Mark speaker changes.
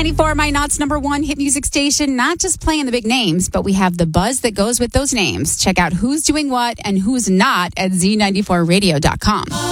Speaker 1: Z94, my Knott's #1 hit music station, not just playing the big names, but we have the buzz that goes with those names. Check out who's doing what and who's not at Z94radio.com.